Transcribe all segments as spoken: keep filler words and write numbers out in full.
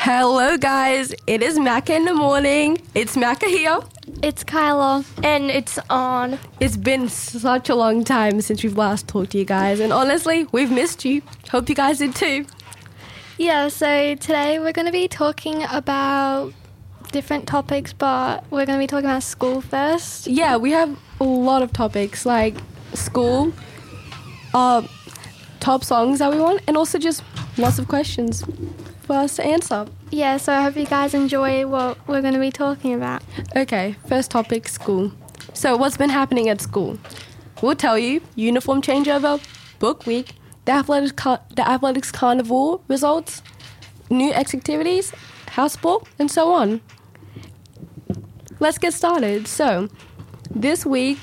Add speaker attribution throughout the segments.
Speaker 1: Hello guys, it is Macca in the morning. It's Macca here.
Speaker 2: It's Kyla.
Speaker 3: And it's on.
Speaker 1: It's been such a long time since we've last talked to you guys, and honestly, we've missed you. Hope you guys did too.
Speaker 2: Yeah, so today we're going to be talking about different topics, but we're going to be talking about school first.
Speaker 1: Yeah, we have a lot of topics like school, uh, top songs that we want, and also just lots of questions for us to answer.
Speaker 2: Yeah, so I hope you guys enjoy what we're going to be talking about.
Speaker 1: Okay, first topic, school. So what's been happening at school? We'll tell you, uniform changeover, book week, the athletics, car- the athletics carnival results, new X activities, house sport, and so on. Let's get started. So, this week,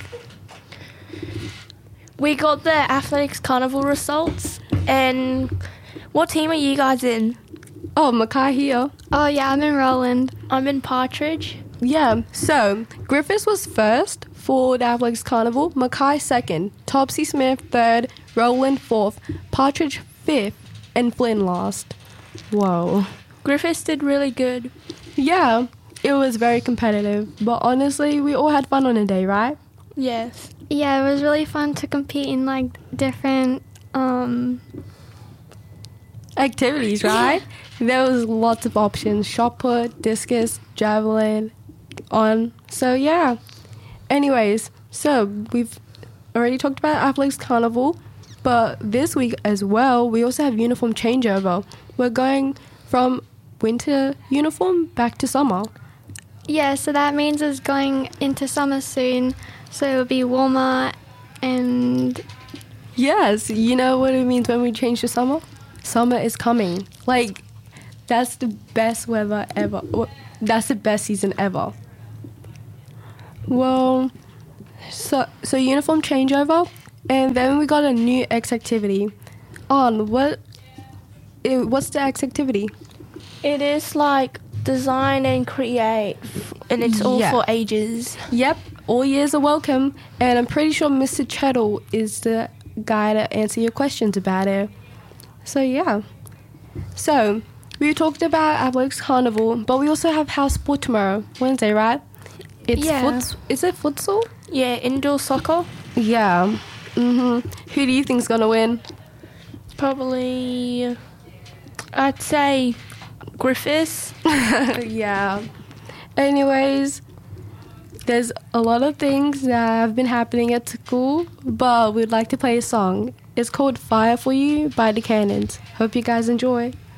Speaker 3: We got the athletics carnival results. And what team are you guys in?
Speaker 1: oh, Makai here.
Speaker 2: Oh, yeah, I'm in Roland.
Speaker 3: I'm in Partridge.
Speaker 1: Yeah, so Griffiths was first for the athletics carnival, Mackay second, Topsy Smith third, Roland fourth, Partridge fifth, and Flynn last. Whoa.
Speaker 3: Griffiths did really good.
Speaker 1: Yeah, it was very competitive, but honestly, we all had fun on a day, right?
Speaker 3: Yes.
Speaker 2: Yeah, it was really fun to compete in, like, different, um...
Speaker 1: Activities, right? There was lots of options, shot put, discus, javelin, on. So, yeah. Anyways, so we've already talked about athletics carnival, but this week as well, we also have uniform changeover. We're going from winter uniform back to summer.
Speaker 2: Yeah, so that means it's going into summer soon, so it'll be warmer and...
Speaker 1: Yes, you know what it means when we change to summer? Summer is coming. Like, that's the best weather ever. That's the best season ever. Well, so so uniform changeover, and then we got a new X activity. On what? It, what's the X activity?
Speaker 3: It is like design and create, and it's all
Speaker 1: Yeah.
Speaker 3: for ages.
Speaker 1: Yep, all years are welcome, and I'm pretty sure Mister Chettle is the guy to answer your questions about it. So yeah. So we talked about athletics carnival, but we also have house sport tomorrow, Wednesday, right? It's
Speaker 2: Yeah.
Speaker 1: foot. Is it futsal?
Speaker 3: Yeah, indoor soccer.
Speaker 1: Yeah. Mhm. Who do you think's gonna win?
Speaker 3: Probably, I'd say Griffiths.
Speaker 1: Yeah. Anyways, there's a lot of things that have been happening at school, but we'd like to play a song. It's called Fire for You by the Cannons. Hope you guys enjoy.